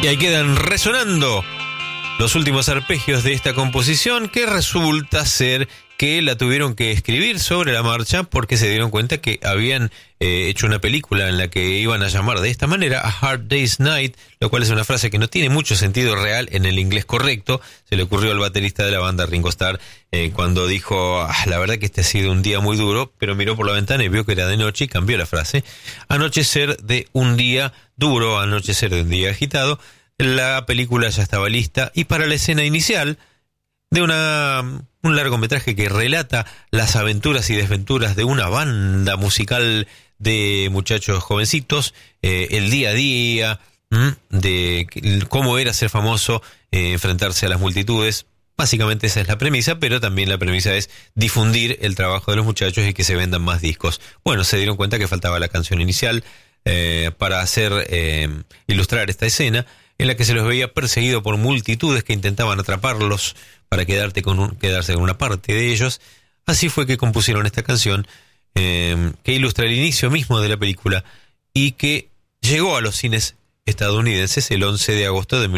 Y ahí quedan resonando los últimos arpegios de esta composición, que resulta ser que la tuvieron que escribir sobre la marcha porque se dieron cuenta que habían hecho una película en la que iban a llamar de esta manera A Hard Day's Night, lo cual es una frase que no tiene mucho sentido real en el inglés correcto. Se le ocurrió al baterista de la banda, Ringo Starr, cuando dijo, la verdad que este ha sido un día muy duro, pero miró por la ventana y vio que era de noche y cambió la frase. Anochecer de un día duro, anochecer de un día agitado. La película ya estaba lista y para la escena inicial de un largometraje que relata las aventuras y desventuras de una banda musical de muchachos jovencitos, el día a día, de cómo era ser famoso, enfrentarse a las multitudes. Básicamente esa es la premisa, pero también la premisa es difundir el trabajo de los muchachos y que se vendan más discos. Bueno, se dieron cuenta que faltaba la canción inicial para ilustrar esta escena, en la que se los veía perseguido por multitudes que intentaban atraparlos para quedarse con una parte de ellos. Así fue que compusieron esta canción, que ilustra el inicio mismo de la película y que llegó a los cines estadounidenses el 11 de agosto de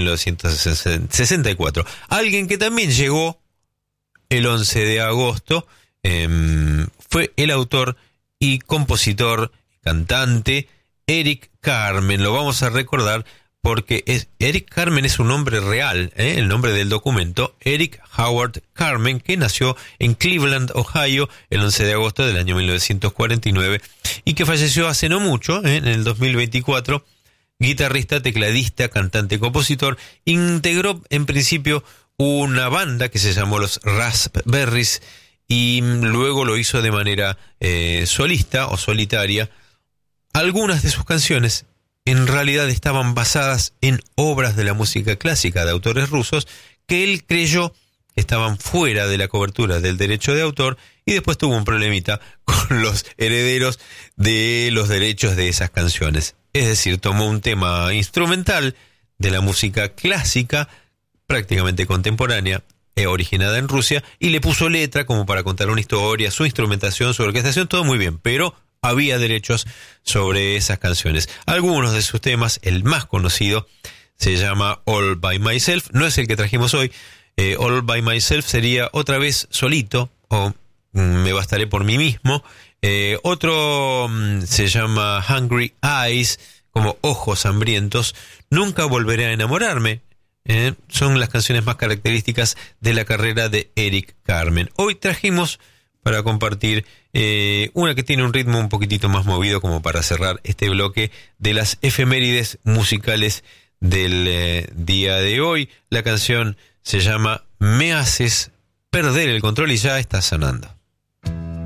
1964. Alguien que también llegó el 11 de agosto fue el autor y compositor, cantante, Eric Carmen. Lo vamos a recordar porque Eric Carmen es un nombre real, el nombre del documento, Eric Howard Carmen, que nació en Cleveland, Ohio, el 11 de agosto del año 1949 y que falleció hace no mucho, en el 2024, guitarrista, tecladista, cantante, compositor. Integró en principio una banda que se llamó los Raspberries y luego lo hizo de manera solista o solitaria. Algunas de sus canciones en realidad estaban basadas en obras de la música clásica de autores rusos que él creyó que estaban fuera de la cobertura del derecho de autor y después tuvo un problemita con los herederos de los derechos de esas canciones. Es decir, tomó un tema instrumental de la música clásica, prácticamente contemporánea, originada en Rusia, y le puso letra como para contar una historia, su instrumentación, su orquestación, todo muy bien, pero había derechos sobre esas canciones. Algunos de sus temas, el más conocido, se llama All by Myself, no es el que trajimos hoy. All by Myself sería Otra vez solito, o Me bastaré por mí mismo. Otro se llama Hungry Eyes, como ojos hambrientos. Nunca volveré a enamorarme. Son las canciones más características de la carrera de Eric Carmen. Hoy trajimos para compartir una que tiene un ritmo un poquitito más movido, como para cerrar este bloque de las efemérides musicales del día de hoy. La canción se llama Me haces perder el control y ya está sonando.